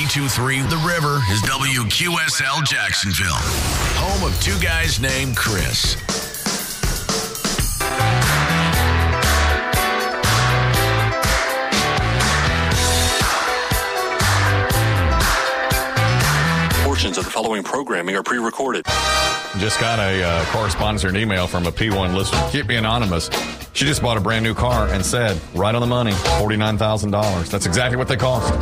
92.3 The River is WQSL Jacksonville, home of two guys named Chris. Portions of the following programming are pre-recorded. Just got a correspondence or an email from a P1 listener. Keep me anonymous. She just bought a brand new car and said, right on the money, $49,000. That's exactly what they cost.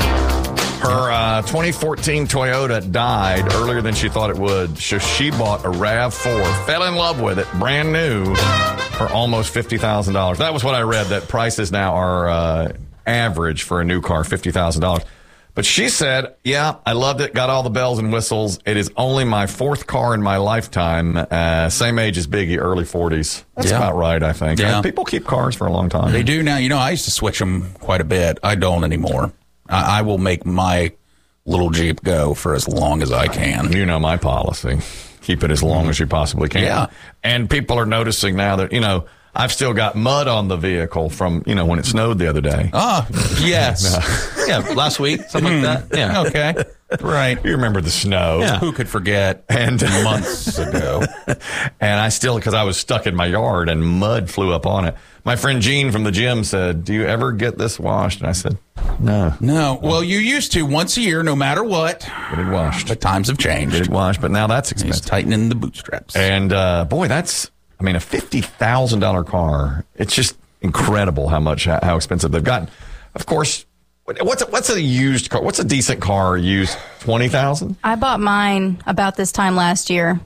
Her 2014 Toyota died earlier than she thought it would. So she bought a RAV4, fell in love with it, brand new, for almost $50,000. That was what I read, that prices now are average for a new car, $50,000. But she said, yeah, I loved it, got all the bells and whistles. It is only my fourth car in my lifetime. Same age as Biggie, early 40s. That's about right, I think. Yeah. People keep cars for a long time. They do now. You know, I used to switch them quite a bit. I don't anymore. I will make my little Jeep go for as long as I can. You know my policy. Keep it as long as you possibly can. Yeah. And people are noticing now that, you know, I've still got mud on the vehicle from, you know, when it snowed the other day. Ah, yes. Yeah, last week, something like that. Yeah. Okay. Right. You remember the snow. Yeah. Who could forget And months ago? And I still, because I was stuck in my yard and mud flew up on it. My friend Gene from the gym said, do you ever get this washed? And I said, no. No. Well, you used to once a year, no matter what. Get it washed. But times have Get it changed. washed, but now that's He's expensive. tightening the bootstraps. And, boy, that's, I mean, a $50,000 car. It's just incredible how expensive they've gotten. Of course, what's a used car? What's a decent car used? $20,000? I bought mine about this time last year,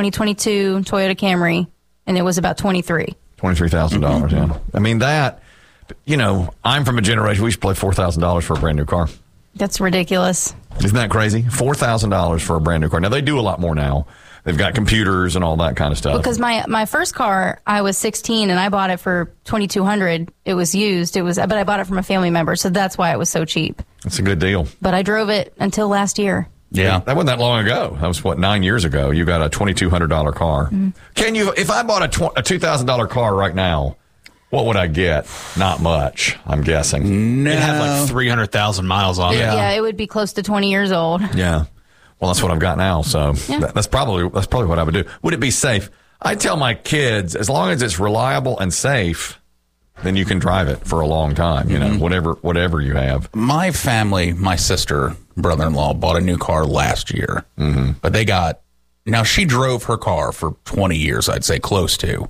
2022 Toyota Camry, and it was about $23,000. $23,000, yeah. I mean, that, you know, I'm from a generation, we used to pay $4,000 for a brand new car. That's ridiculous. Isn't that crazy? $4,000 for a brand new car. Now, they do a lot more now. They've got computers and all that kind of stuff. Because my first car, I was 16 and I bought it for $2,200. It was used. But I bought it from a family member, so that's why it was so cheap. It's a good deal. But I drove it until last year. Yeah. That wasn't that long ago. That was, 9 years ago. You got a $2,200 car. Mm-hmm. Can you, if I bought a $2,000 car right now, what would I get? Not much, I'm guessing. No. It had like 300,000 miles on it. Yeah, it would be close to 20 years old. Yeah. Well, that's what I've got now. So Yeah. that's probably what I would do. Would it be safe? I tell my kids, as long as it's reliable and safe, then you can drive it for a long time. You know, whatever you have. My family, my sister, brother-in-law, bought a new car last year. Mm-hmm. But now she drove her car for 20 years, I'd say, close to.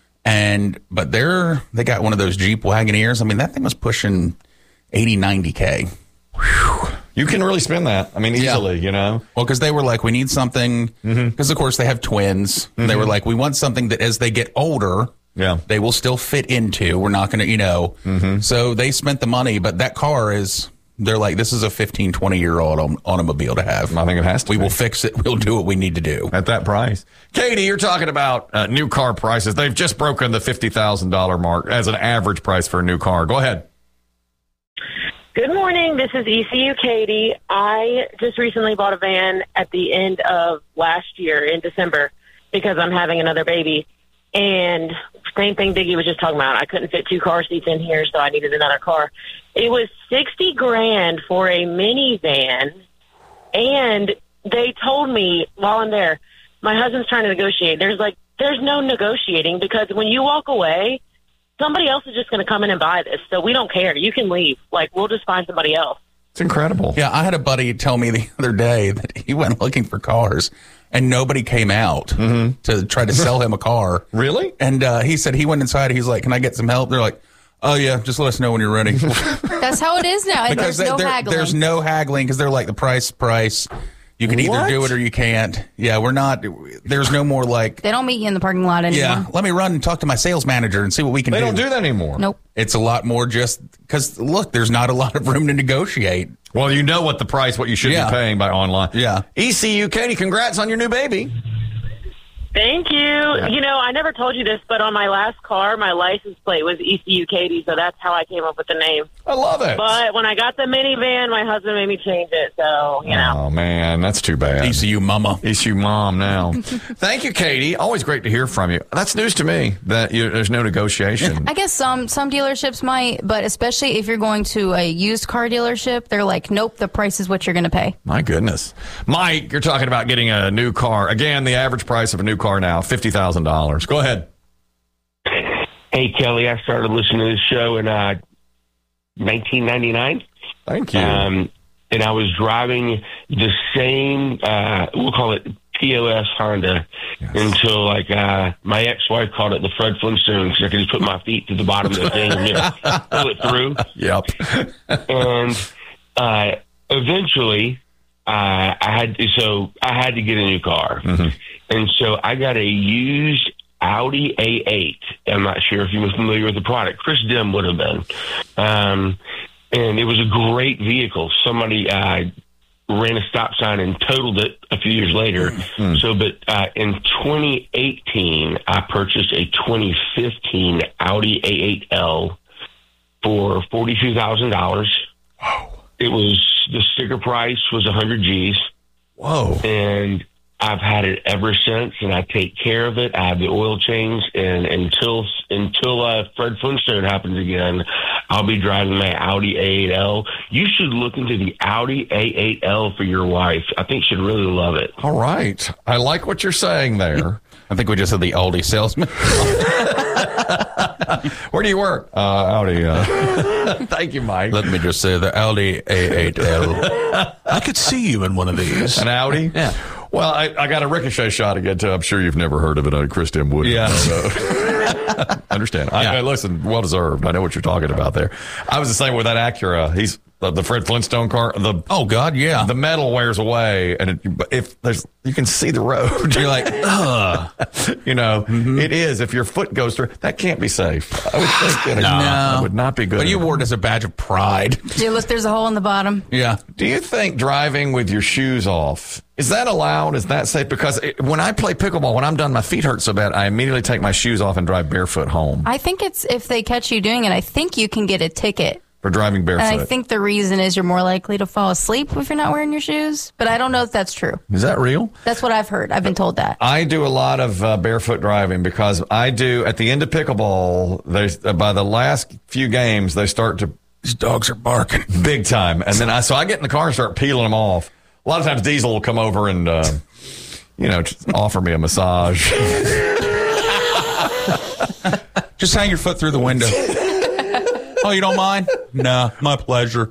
But they got one of those Jeep Wagoneers. I mean, that thing was pushing 80, 90K. Whew. You can really spend that. I mean, easily, you know. Well, because they were like, we need something, because of course they have twins. They were like, we want something that as they get older, they will still fit into. We're not going to, So they spent the money, but that car they're like, this is a 15, 20-year-old automobile to have. I think it has to We be. will fix it. We'll do what we need to do. At that price. Katie, you're talking about new car prices. They've just broken the $50,000 mark as an average price for a new car. Go ahead. Good morning. This is ECU Katie. I just recently bought a van at the end of last year in December because I'm having another baby. And same thing Biggie was just talking about. I couldn't fit 2 car seats in here, so I needed another car. It was $60,000 for a minivan. And they told me while I'm there, my husband's trying to negotiate. There's no negotiating because when you walk away, somebody else is just going to come in and buy this. So we don't care. You can leave. Like, we'll just find somebody else. It's incredible. Yeah, I had a buddy tell me the other day that he went looking for cars and nobody came out to try to sell him a car. Really? And he said he went inside. He's like, can I get some help? They're like, oh, yeah, just let us know when you're ready. That's how it is now. Because There's no haggling. there's no haggling because they're like the price. You can either do it or you can't. Yeah, we're not. There's no more like. They don't meet you in the parking lot anymore. Yeah, let me run and talk to my sales manager and see what we can do. They don't do that anymore. Nope. It's a lot more just because, look, there's not a lot of room to negotiate. Well, you know what you should be paying by online. Yeah. ECU, Katie, congrats on your new baby. Thank you. You know, I never told you this, but on my last car, my license plate was ECU Katie, so that's how I came up with the name. I love it. But when I got the minivan, my husband made me change it, so, you know. Oh, man, that's too bad. ECU mama. ECU mom now. Thank you, Katie. Always great to hear from you. That's news to me that there's no negotiation. I guess some dealerships might, but especially if you're going to a used car dealership, they're like, nope, the price is what you're going to pay. My goodness. Mike, you're talking about getting a new car. Again, the average price of a new car now, $50,000. Go ahead. Hey, Kelly, I started listening to this show in 1999. Thank you. And I was driving the same, we'll call it POS Honda, until my ex-wife called it the Fred Flintstone, because I could just put my feet to the bottom of the thing and pull it through. Yep. And eventually, I had to get a new car. Mm-hmm. And so I got a used Audi A8. I'm not sure if you were familiar with the product. Chris Dim would have been. And it was a great vehicle. Somebody ran a stop sign and totaled it a few years later. Mm-hmm. So, but in 2018, I purchased a 2015 Audi A8L for $42,000. Wow. It was, the sticker price was 100 G's. Whoa. And I've had it ever since, and I take care of it. I have the oil change, and until Fred Flintstone happens again, I'll be driving my Audi A8L. You should look into the Audi A8L for your wife. I think she'd really love it. All right. I like what you're saying there. I think we just had the Aldi salesman. Where do you work? Audi. Thank you, Mike. Let me just say the Audi A8L. I could see you in one of these. An Audi? Yeah. Well, I got a Ricochet shot again, too. I'm sure you've never heard of it. Chris Tim would. Yeah. Understand. I listen, well deserved. I know what you're talking about there. I was the same with that Acura. He's the Fred Flintstone car. Oh God, yeah. The metal wears away, and you can see the road. You're like, ugh. It is. If your foot goes through, that can't be safe. I would think that would not be good. But you wore it as a badge of pride. Look, there's a hole in the bottom. Yeah. Do you think driving with your shoes off, is that allowed? Is that safe? Because when I play pickleball, when I'm done, my feet hurt so bad, I immediately take my shoes off and drive barefoot home. I think it's, if they catch you doing it, I think you can get a ticket. For driving barefoot. And I think the reason is you're more likely to fall asleep if you're not wearing your shoes. But I don't know if that's true. Is that real? That's what I've heard. I've been told that. I do a lot of barefoot driving because I do, at the end of pickleball, by the last few games, they start to... These dogs are barking. Big time. And then I get in the car and start peeling them off. A lot of times Diesel will come over and, just offer me a massage. Just hang your foot through the window. Oh, you don't mind? Nah, my pleasure.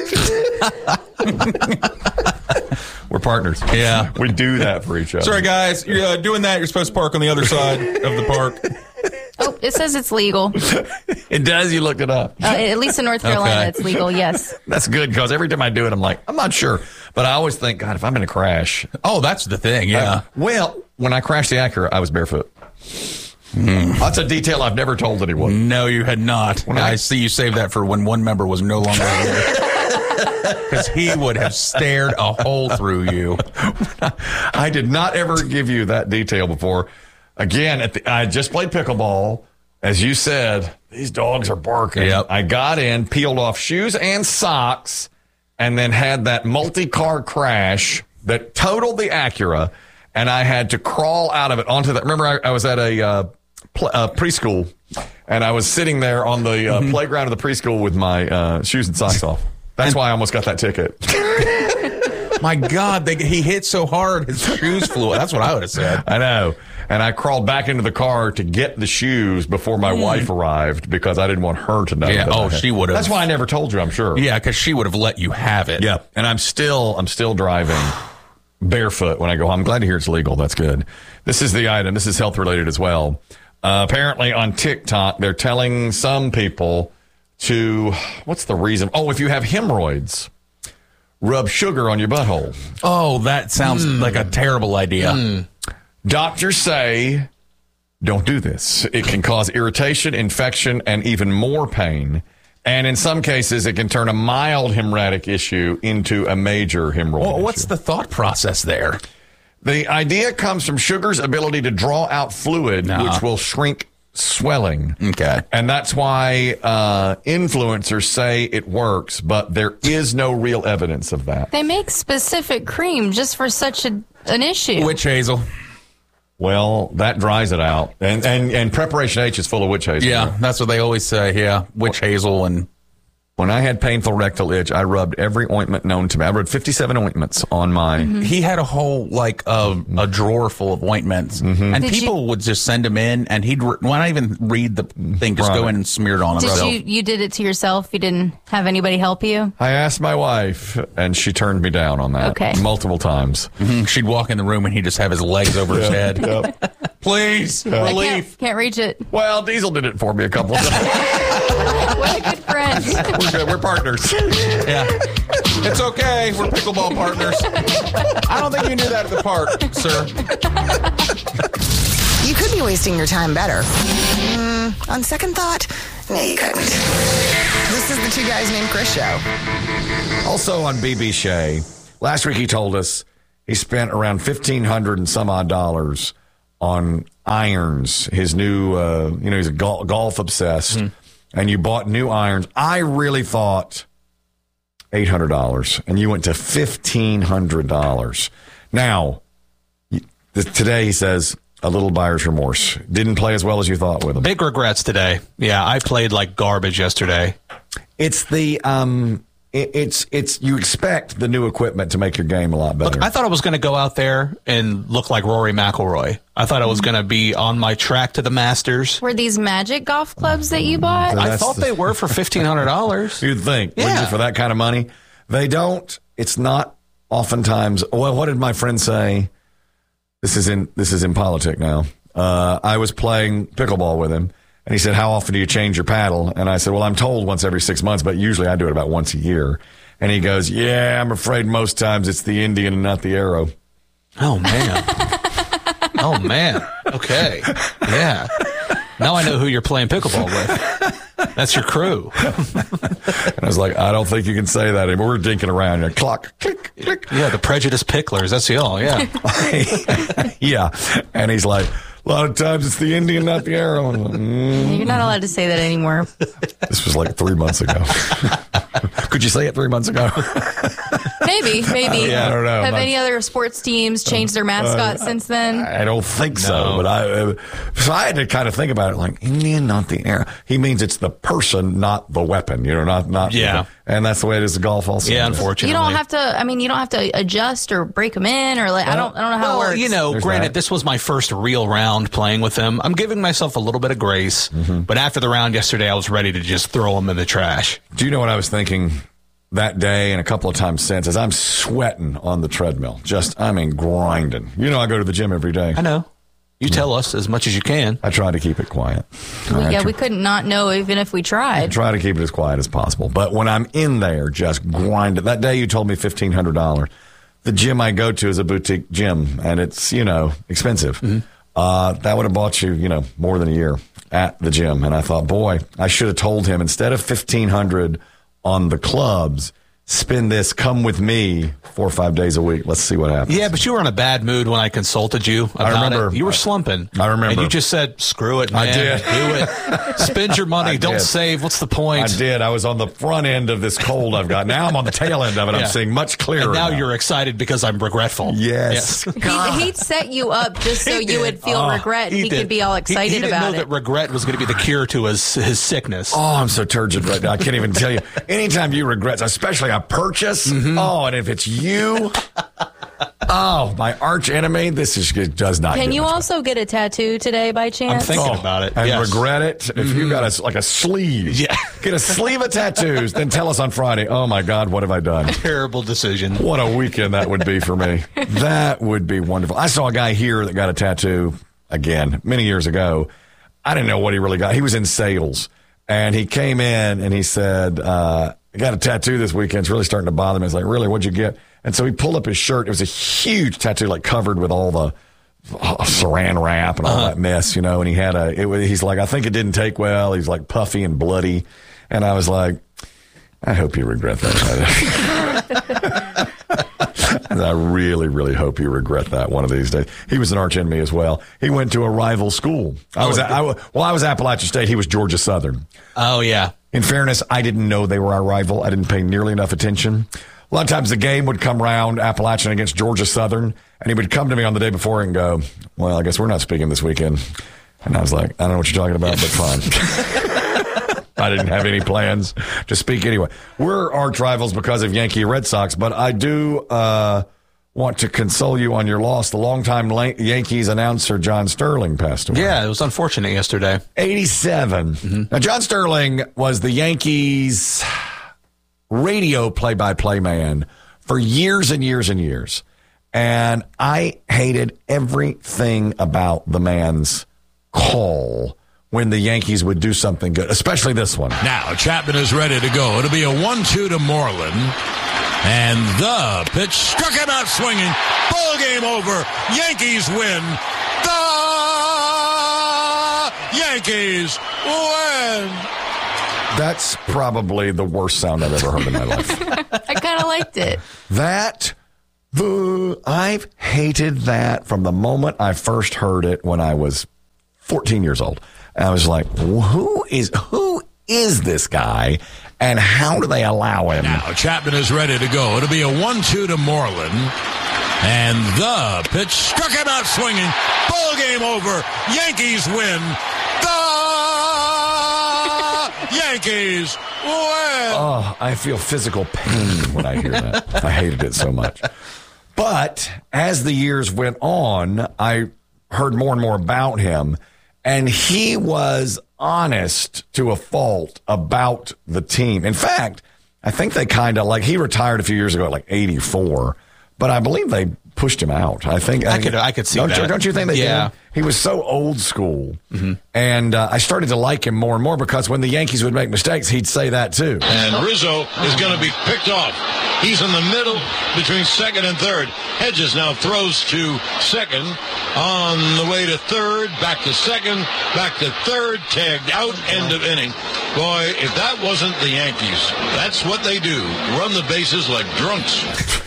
We're partners. Yeah. We do that for each other. Sorry, guys. You're doing that. You're supposed to park on the other side of the park. Oh, it says it's legal. It does. You looked it up. At least in North Carolina, It's legal, yes. That's good because every time I do it, I'm like, I'm not sure. But I always think, God, if I'm in a crash. Oh, that's the thing, yeah. When I crashed the Acura, I was barefoot. That's a detail I've never told anyone. No, you had not. I see you saved that for when one member was no longer here. Because he would have stared a hole through you. I did not ever give you that detail before. Again, I just played pickleball. As you said, these dogs are barking. Yep. I got in, peeled off shoes and socks, and then had that multi-car crash that totaled the Acura, and I had to crawl out of it onto that. Remember, I was at a preschool, and I was sitting there on the playground of the preschool with my shoes and socks off. That's why I almost got that ticket. My God, he hit so hard, his shoes flew. That's what I would have said. I know. And I crawled back into the car to get the shoes before my wife arrived because I didn't want her to know. Yeah. Oh, she would have. That's why I never told you, I'm sure. Yeah, because she would have let you have it. Yeah. And I'm still driving barefoot when I go home. I'm glad to hear it's legal. That's good. This is the item. This is health related as well. Apparently on TikTok, they're telling some people to, what's the reason? Oh, if you have hemorrhoids, rub sugar on your butthole. Oh, that sounds like a terrible idea. Doctors say, don't do this. It can cause irritation, infection, and even more pain. And in some cases, it can turn a mild hemorrhagic issue into a major hemorrhoid issue. What's the thought process there? The idea comes from sugar's ability to draw out fluid, which will shrink swelling. Okay. And that's why influencers say it works, but there is no real evidence of that. They make specific cream just for such an issue. Witch hazel. Well, that dries it out. And Preparation H is full of witch hazel. Yeah, that's what they always say. Yeah, witch hazel. And when I had painful rectal itch, I rubbed every ointment known to me. I rubbed 57 ointments on my... He had a whole, a drawer full of ointments. And people would just send him in, and he'd not even read the thing, just go in and smear it on himself. You did it to yourself? You didn't have anybody help you? I asked my wife, and she turned me down on that multiple times. She'd walk in the room, and he'd just have his legs over his head. Please, relief. Can't reach it. Well, Diesel did it for me a couple of times. What a good friend. We're partners. Yeah. It's okay. We're pickleball partners. I don't think you knew that at the park, sir. You could be wasting your time better. On second thought, no, you couldn't. This is the Two Guys Named Chris show. Also on BB Shea, last week he told us he spent around $1,500 and some odd dollars on irons. His new, he's a golf obsessed. And you bought new irons. I really thought $800, and you went to $1,500. Now, today he says a little buyer's remorse. Didn't play as well as you thought with him. Big regrets today. Yeah, I played like garbage yesterday. It's the it's you expect the new equipment to make your game a lot better. Look, I thought I was going to go out there and look like Rory McIlroy. I thought I was going to be on my track to the Masters. Were these Magic golf clubs that you bought? I thought they were for $1,500. You'd think, wouldn't you, for that kind of money? They don't. It's not oftentimes. Well, what did my friend say? This is in politics now. I was playing pickleball with him, and he said, "How often do you change your paddle?" And I said, "Well, I'm told once every 6 months, but usually I do it about once a year." And he goes, "Yeah, I'm afraid most times it's the Indian and not the arrow." Oh man. Oh man. Okay. Yeah. Now I know who you're playing pickleball with. That's your crew. And I was like, "I don't think you can say that anymore." We're dinking around. You're like, clock, click, click. Yeah, the prejudiced picklers. That's the all. Yeah. Yeah. And he's like, "A lot of times it's the Indian, not the arrow." And I'm like, You're not allowed to say that anymore. This was like 3 months ago. Could you say it 3 months ago? Maybe. Yeah, I don't know. Have any other sports teams changed their mascot since then? I don't think so, but I had to kind of think about it like Indian, not the arrow. He means it's the person, not the weapon. Not. Yeah. And that's the way it is in golf also. Yeah, unfortunately. You don't have to adjust or break them in or I don't know how it works. Granted, this was my first real round playing with him. I'm giving myself a little bit of grace, but after the round yesterday, I was ready to just throw him in the trash. Do you know what I was thinking that day and a couple of times since? As I'm sweating on the treadmill, grinding. I go to the gym every day. I know. You tell us as much as you can. I try to keep it quiet. We couldn't not know even if we tried. I try to keep it as quiet as possible. But when I'm in there, just grinding. That day you told me $1,500. The gym I go to is a boutique gym, and it's, expensive. That would have bought you, more than a year at the gym. And I thought, boy, I should have told him instead of $1,500 on the clubs, spend this, come with me 4 or 5 days a week. Let's see what happens. Yeah, but you were in a bad mood when I consulted you about I remember. it. You were slumping. I remember. And you just said, screw it, man. I did. Do it. Spend your money. Don't save. What's the point? I did. I was on the front end of this cold I've got. Now I'm on the tail end of it. I'm seeing much clearer. And now you're excited because I'm regretful. Yes. He'd set you up just so you would feel regret. He could be all excited about it. He didn't know that regret was going to be the cure to his sickness. Oh, I'm so turgid right now. I can't even tell you. Anytime you regret, especially a purchase, oh, and if it's you, oh, my arch enemy, this does not. Can you also get a tattoo today by chance? I'm thinking about it. And regret it. If you got a sleeve, get a sleeve of tattoos, then tell us on Friday, oh my God, what have I done? Terrible decision. What a weekend that would be for me. That would be wonderful. I saw a guy here that got a tattoo again many years ago. I didn't know what he really got. He was in sales, and he came in and he said, I got a tattoo this weekend. It's really starting to bother me. I was like, really? What'd you get? And so he pulled up his shirt. It was a huge tattoo, covered with all the saran wrap and all that mess, and he had he's like, I think it didn't take well. He's like puffy and bloody. And I was like, I hope you regret that. I really, really hope you regret that one of these days. He was an arch enemy as well. He went to a rival school. I was Appalachian State. He was Georgia Southern. Oh, yeah. In fairness, I didn't know they were our rival. I didn't pay nearly enough attention. A lot of times the game would come around, Appalachian against Georgia Southern, and he would come to me on the day before and go, well, I guess we're not speaking this weekend. And I was like, I don't know what you're talking about, but fine. I didn't have any plans to speak anyway. We're arch rivals because of Yankee Red Sox, but I do want to console you on your loss. The longtime Yankees announcer John Sterling passed away. Yeah, it was unfortunate yesterday. 87. Mm-hmm. Now, John Sterling was the Yankees' radio play-by-play man for years and years and years. And I hated everything about the man's call when the Yankees would do something good, especially this one. Now, Chapman is ready to go. It'll be a 1-2 to Moreland. And the pitch struck him out swinging. Ball game over. Yankees win. The Yankees win. That's probably the worst sound I've ever heard in my life. I kind of liked it. I've hated that from the moment I first heard it when I was 14 years old. I was like, who is this guy, and how do they allow him? Now, Chapman is ready to go. It'll be a 1-2 to Moreland. And the pitch struck him out swinging. Ball game over. Yankees win. The Yankees win. Oh, I feel physical pain when I hear that. I hated it so much. But as the years went on, I heard more and more about him. And he was honest to a fault about the team. In fact, I think they kind of he retired a few years ago at 84, but I believe they pushed him out. I could see that. Don't you think they did? He was so old school. Mm-hmm. And I started to like him more and more because when the Yankees would make mistakes, he'd say that too. And Rizzo is going to be picked off. He's in the middle between second and third. Hedges now throws to second. On the way to third, back to second, back to third, tagged out, end of inning. Boy, if that wasn't the Yankees, that's what they do. Run the bases like drunks.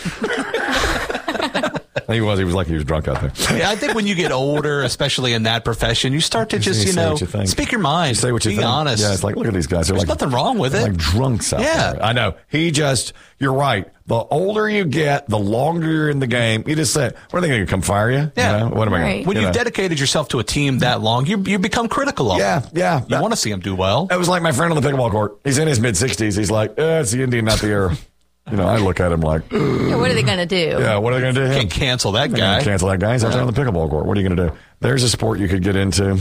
He was like he was drunk out there. Yeah, I think when you get older, especially in that profession, you start to just, speak your mind. Say what you think. Be honest. Yeah, it's like, look at these guys. There's nothing wrong with it. Like drunks out there. I know. You're right. The older you get, the longer you're in the game. You just say, what are they going to come fire you? Yeah. You know? What am I going to When you've dedicated yourself to a team that long, you become critical of them. Yeah. You want to see them do well. It was like my friend on the pickleball court. He's in his mid-60s. He's like, it's the Indian, not the era. I look at him like, yeah, what are they going to do? Yeah, what are they going to do? Can't cancel that guy. Cancel that guy. He's out there on the pickleball court. What are you going to do? There's a sport you could get into.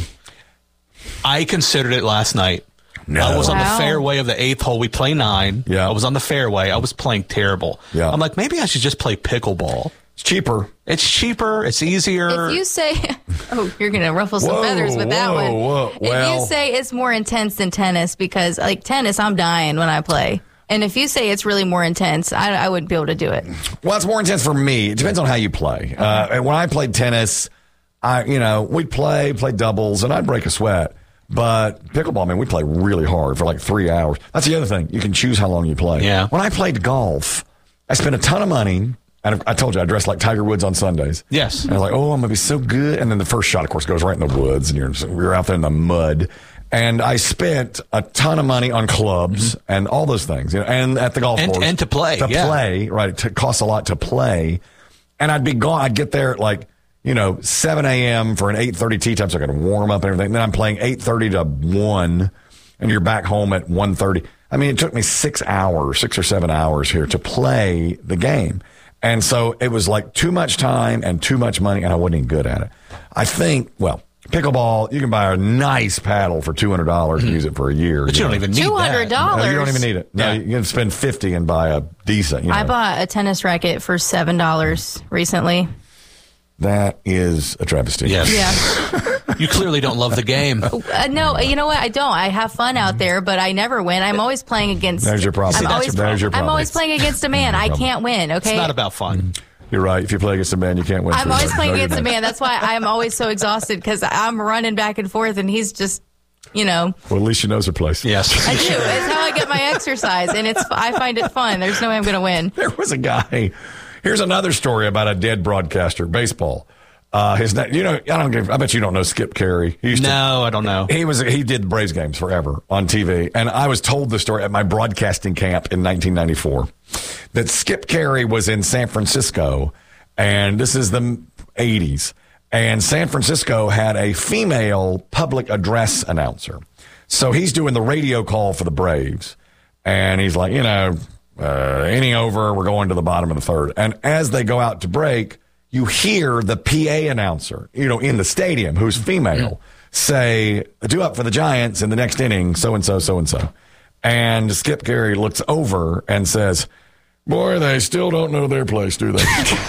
I considered it last night. No. I was on the fairway of the 8th hole. We play 9. Yeah. I was on the fairway. I was playing terrible. Yeah. I'm like, maybe I should just play pickleball. It's cheaper. It's easier. If you say, you're going to ruffle some feathers with that one. Well, if you say it's more intense than tennis, because tennis, I'm dying when I play. And if you say it's really more intense, I wouldn't be able to do it. Well, it's more intense for me. It depends on how you play. When I played tennis, we'd play doubles, and I'd break a sweat. But pickleball, man, we play really hard for 3 hours. That's the other thing. You can choose how long you play. Yeah. When I played golf, I spent a ton of money. And I told you I dressed like Tiger Woods on Sundays. Yes. And I was like, I'm going to be so good. And then the first shot, of course, goes right in the woods, and you're out there in the mud. And I spent a ton of money on clubs and all those things, and at the golf course. And to play. Play, right. It costs a lot to play. And I'd be gone. I'd get there at 7 a.m. for an 8:30 tee time so I could warm up and everything. And then I'm playing 8:30 to 1, and you're back home at 1:30. I mean, it took me 6 or 7 hours here to play the game. And so it was too much time and too much money, and I wasn't even good at it. I think, pickleball, you can buy a nice paddle for $200 and use it for a year. But you don't even need $200. that. No, you don't even need it. No, you can spend $50 and buy a decent. I bought a tennis racket for $7 recently. That is a travesty. Yes. Yeah. You clearly don't love the game. No, you know what? I don't. I have fun out there, but I never win. I'm always playing against. There's your problem. There's your problem. I'm always playing against a man. I can't win. Okay. It's not about fun. You're right. If you play against a man, you can't win. I'm always playing against a man. That's why I'm always so exhausted because I'm running back and forth, and he's just, Well, at least she knows her place. Yes. I do. It's how I get my exercise, and I find it fun. There's no way I'm going to win. There was a guy. Here's another story about a dead broadcaster, baseball. His name, I bet you don't know Skip Carey. No, I don't know. He did the Braves games forever on TV. And I was told the story at my broadcasting camp in 1994 that Skip Carey was in San Francisco, and this is the 80s. And San Francisco had a female public address announcer. So he's doing the radio call for the Braves. And he's like, inning over, we're going to the bottom of the third. And as they go out to break, you hear the PA announcer, in the stadium, who's female, say, due up for the Giants in the next inning, so-and-so, so-and-so. And Skip Carey looks over and says, boy, they still don't know their place, do they?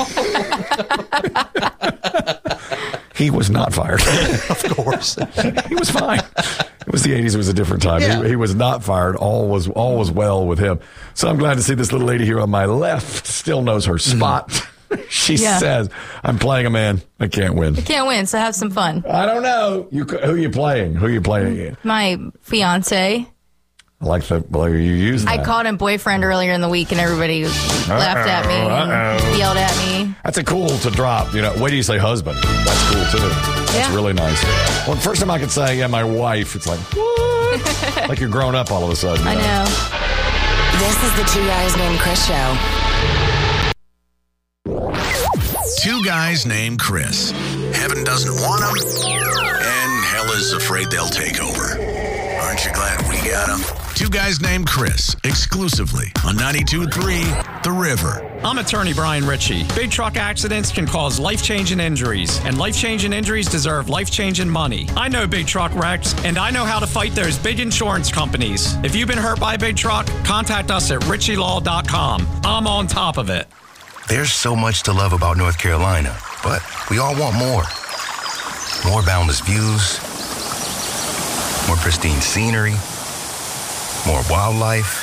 He was not fired. Of course. He was fine. It was the 80s. It was a different time. Yeah. He was not fired. All was well with him. So I'm glad to see this little lady here on my left still knows her spot. She says, I'm playing a man. I can't win. I can't win, so have some fun. I don't know. Who you playing? Who you playing? My fiance. I like the you use that. I called him boyfriend earlier in the week, and everybody laughed at me and yelled at me. That's a cool to drop. Wait till you say husband. That's cool, too. That's really nice. Well, the first time I could say, my wife, it's like, what? Like you're grown up all of a sudden. I know. This is the Two Guys Named Chris show. Two guys named Chris. Heaven doesn't want them, and hell is afraid they'll take over. Aren't you glad we got them? Two guys named Chris, exclusively on 92.3 The River. I'm attorney Brian Ritchie. Big truck accidents can cause life-changing injuries, and life-changing injuries deserve life-changing money. I know big truck wrecks, and I know how to fight those big insurance companies. If you've been hurt by a big truck, contact us at ritchielaw.com. I'm on top of it. There's so much to love about North Carolina, but we all want more. More boundless views, more pristine scenery, more wildlife,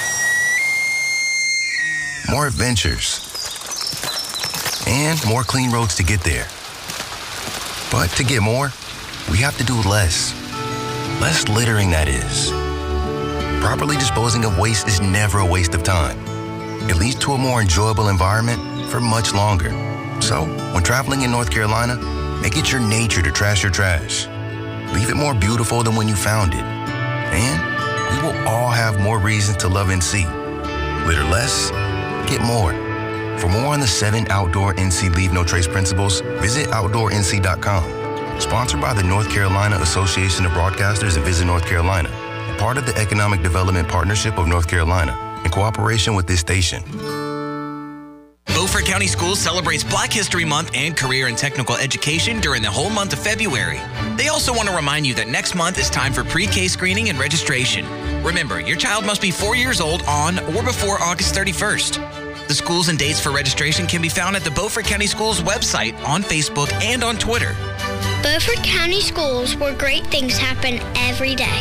more adventures, and more clean roads to get there. But to get more, we have to do less. Less littering, that is. Properly disposing of waste is never a waste of time. It leads to a more enjoyable environment for much longer. So, when traveling in North Carolina, make it your nature to trash your trash. Leave it more beautiful than when you found it. And we will all have more reasons to love NC. Litter less, get more. For more on the 7 outdoor NC Leave No Trace principles, visit OutdoorNC.com. Sponsored by the North Carolina Association of Broadcasters and Visit North Carolina. Part of the Economic Development Partnership of North Carolina, in cooperation with this station. Beaufort County Schools celebrates Black History Month and Career and Technical Education during the whole month of February. They also want to remind you that next month is time for pre-K screening and registration. Remember, your child must be 4 years old on or before August 31st. The schools and dates for registration can be found at the Beaufort County Schools website, on Facebook, and on Twitter. Beaufort County Schools, where great things happen every day.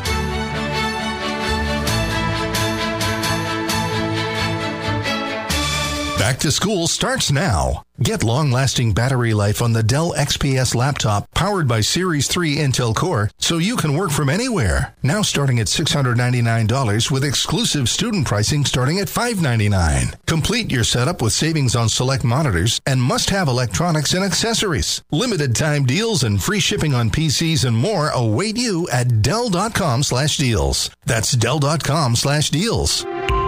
Back to school starts now. Get long-lasting battery life on the Dell XPS laptop powered by Series 3 Intel Core so you can work from anywhere. Now starting at $699 with exclusive student pricing starting at $599. Complete your setup with savings on select monitors and must-have electronics and accessories. Limited time deals and free shipping on PCs and more await you at Dell.com/deals. That's Dell.com/deals.